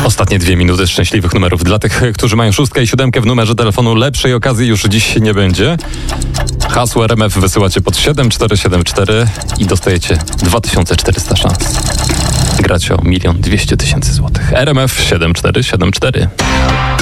Ostatnie 2 minuty szczęśliwych numerów. Dla tych, którzy mają 6 i 7 w numerze telefonu, lepszej okazji już dziś nie będzie. Hasło RMF wysyłacie pod 7474 i dostajecie 2400 szans. Gracie o 1 200 000 złotych. RMF 7474.